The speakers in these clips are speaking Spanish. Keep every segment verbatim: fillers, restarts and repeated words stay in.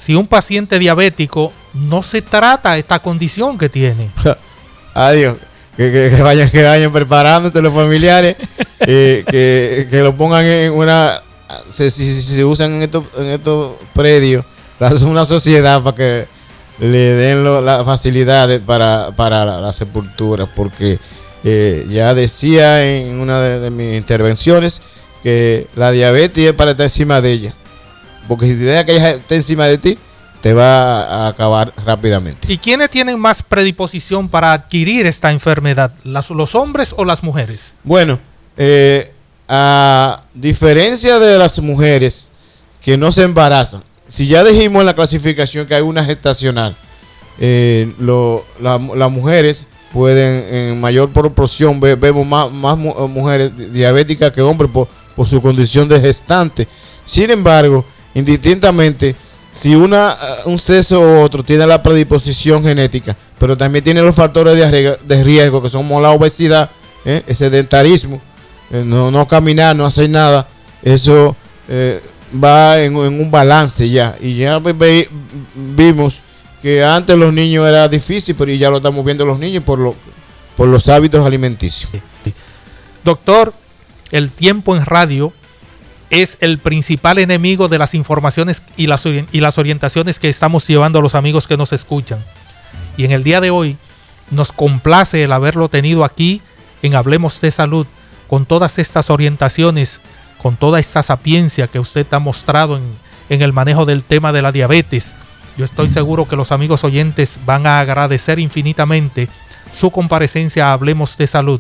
si un paciente diabético no se trata esta condición que tiene. Adiós. Que, que, que vayan que vayan preparándose los familiares, eh, que, que lo pongan en una, si se, se, se usan en estos, en estos predios, una sociedad para que le den lo, las facilidades para, para la, la sepultura, porque eh, ya decía en una de, de mis intervenciones que la diabetes es para estar encima de ella, porque si te deja que ella esté encima de ti, te va a acabar rápidamente. ¿Y quiénes tienen más predisposición para adquirir esta enfermedad? ¿Las, ¿Los hombres o las mujeres? Bueno, eh, a diferencia de las mujeres que no se embarazan, si ya dijimos en la clasificación que hay una gestacional, eh, lo, la, las mujeres pueden en mayor proporción, ve, vemos más, más mujeres diabéticas que hombres por, por su condición de gestante. Sin embargo, indistintamente, si una, un sexo u otro tiene la predisposición genética, pero también tiene los factores de, de riesgo, que son la obesidad, ¿eh? el sedentarismo, eh, no, no caminar, no hacer nada, eso eh, va en, en un balance ya. Y ya ve, vimos que antes los niños era difícil, pero ya lo estamos viendo los niños por, lo, por los hábitos alimenticios. Doctor, el tiempo en radio es el principal enemigo de las informaciones y las, y las orientaciones que estamos llevando a los amigos que nos escuchan. Y en el día de hoy nos complace el haberlo tenido aquí en Hablemos de Salud, con todas estas orientaciones, con toda esta sapiencia que usted ha mostrado en, en el manejo del tema de la diabetes. Yo estoy seguro que los amigos oyentes van a agradecer infinitamente su comparecencia a Hablemos de Salud.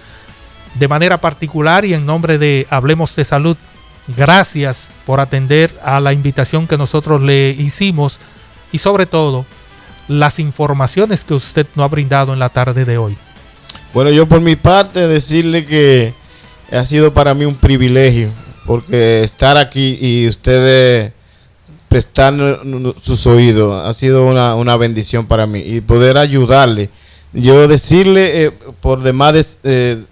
De manera particular y en nombre de Hablemos de Salud, gracias por atender a la invitación que nosotros le hicimos y sobre todo las informaciones que usted nos ha brindado en la tarde de hoy. Bueno, yo por mi parte decirle que ha sido para mí un privilegio, porque estar aquí y ustedes prestar sus oídos ha sido una, una bendición para mí y poder ayudarle. Yo decirle eh, por demás eh,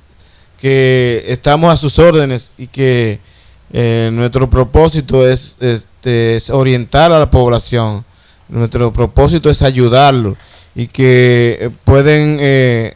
que estamos a sus órdenes y que Eh, nuestro propósito es, este, es orientar a la población, nuestro propósito es ayudarlo y que eh, pueden eh,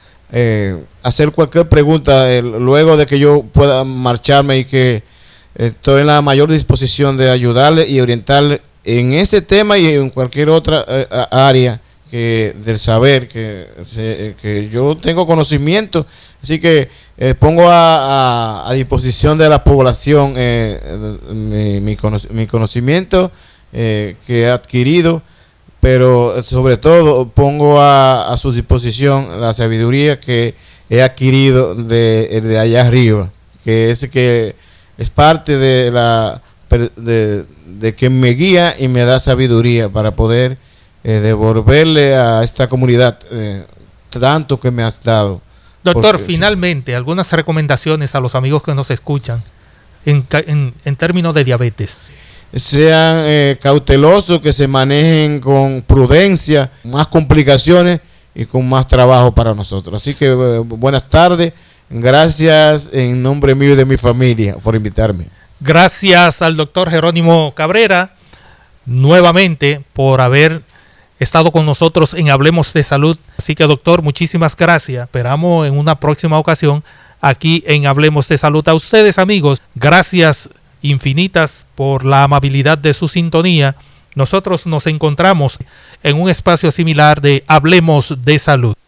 eh, hacer cualquier pregunta eh, luego de que yo pueda marcharme, y que estoy en la mayor disposición de ayudarle y orientarle en ese tema y en cualquier otra eh, área que, del saber que, se, que yo tengo conocimiento. Así que eh, pongo a, a, a disposición de la población eh, mi, mi, cono mi conocimiento eh, que he adquirido, pero sobre todo pongo a, a su disposición la sabiduría que he adquirido de, de allá arriba, que es que es parte de la de, de que me guía y me da sabiduría para poder eh, devolverle a esta comunidad eh, tanto que me has dado. Doctor, Porque, finalmente, sí, algunas recomendaciones a los amigos que nos escuchan en, en, en términos de diabetes. Sean eh, cautelosos, que se manejen con prudencia, más complicaciones y con más trabajo para nosotros. Así que eh, buenas tardes, gracias en nombre mío y de mi familia por invitarme. Gracias al doctor Jerónimo Cabrera nuevamente por haber estado con nosotros en Hablemos de Salud. Así que, doctor, muchísimas gracias. Esperamos en una próxima ocasión aquí en Hablemos de Salud. A ustedes, amigos, gracias infinitas por la amabilidad de su sintonía. Nosotros nos encontramos en un espacio similar de Hablemos de Salud.